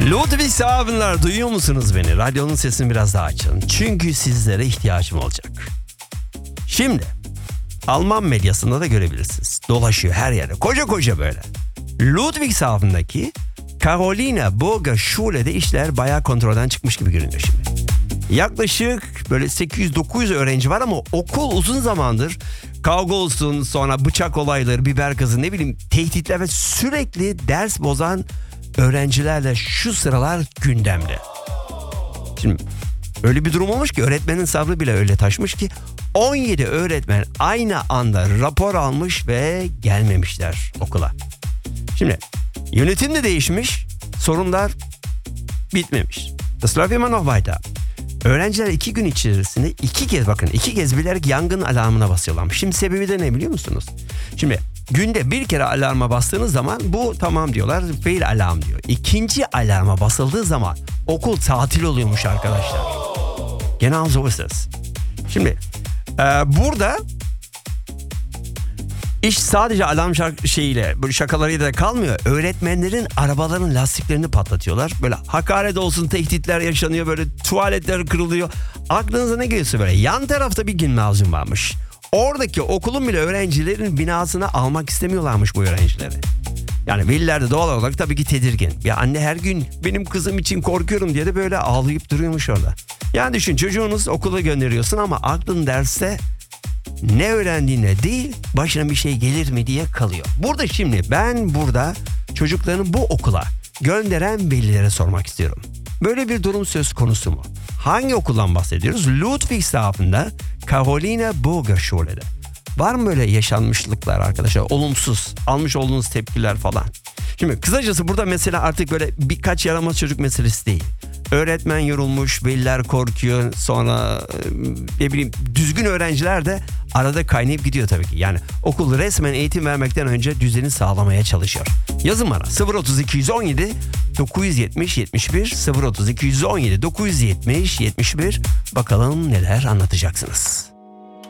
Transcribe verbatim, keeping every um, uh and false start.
Ludwigshaven'lar, duyuyor musunuz beni? Radyonun sesini biraz daha açın. Çünkü sizlere ihtiyacım olacak. Şimdi Alman medyasında da görebilirsiniz. Dolaşıyor her yerde. Koca koca böyle. Ludwigshaven'daki Carolina Burger Schule'de işler bayağı kontrolden çıkmış gibi görünüyor şimdi. Yaklaşık böyle sekiz yüz dokuz yüz öğrenci var ama okul uzun zamandır kavga olsun, sonra bıçak olayları, biber gazı, ne bileyim tehditler ve sürekli ders bozan öğrencilerle şu sıralar gündemde. Şimdi öyle bir durum olmuş ki öğretmenin sabrı bile öyle taşmış ki on yedi öğretmen aynı anda rapor almış ve gelmemişler okula. Şimdi yönetim de değişmiş, sorunlar bitmemiş. Das läuft immer noch weiter. Öğrenciler iki gün içerisinde iki kez bakın iki kez bilerek yangın alarmına basıyorlarmış. Şimdi sebebi de ne biliyor musunuz? Şimdi günde bir kere alarma bastığınız zaman bu tamam diyorlar, fail alarm diyor. İkinci alarma basıldığı zaman okul tatil oluyormuş arkadaşlar. Genau so ist es. Şimdi e, burada İş sadece alarm şarkı şeyiyle, böyle şakalarıyla da kalmıyor. Öğretmenlerin arabaların lastiklerini patlatıyorlar. Böyle hakaret olsun, tehditler yaşanıyor, böyle tuvaletler kırılıyor. Aklınıza ne geliyorsa böyle. Yan tarafta bir gimnazyum varmış. Oradaki okulun bile öğrencilerin binasına almak istemiyorlarmış bu öğrencileri. Yani veliler de doğal olarak tabii ki tedirgin. Ya anne her gün benim kızım için korkuyorum diye de böyle ağlayıp duruyormuş orada. Yani düşün, çocuğunuz okula gönderiyorsun ama aklın derste, ne öğrendiğine değil, başına bir şey gelir mi diye kalıyor. Burada şimdi ben burada çocuklarını bu okula gönderen velilere sormak istiyorum. Böyle bir durum söz konusu mu? Hangi okuldan bahsediyoruz? Ludwigshaven'da Carolina Burger Schule'de. Var mı böyle yaşanmışlıklar arkadaşlar? Olumsuz, almış olduğunuz tepkiler falan. Şimdi kısacası burada mesela artık böyle birkaç yaramaz çocuk meselesi değil. Öğretmen yorulmuş, veliler korkuyor, sonra ne bileyim düzgün öğrenciler de arada kaynayıp gidiyor tabii ki. Yani okul resmen eğitim vermekten önce düzeni sağlamaya çalışıyor. Yazın bana sıfır otuz iki yüz on yedi dokuz yüz yetmiş yetmiş bir sıfır otuz iki yüz on yedi dokuz yüz yetmiş yetmiş bir, bakalım neler anlatacaksınız.